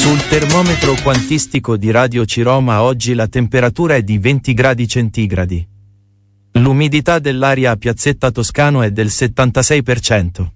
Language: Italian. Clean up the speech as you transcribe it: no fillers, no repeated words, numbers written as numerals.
Sul termometro quantistico di Radio Ciroma oggi la temperatura è di 20 gradi centigradi. L'umidità dell'aria a Piazzetta Toscano è del 76%.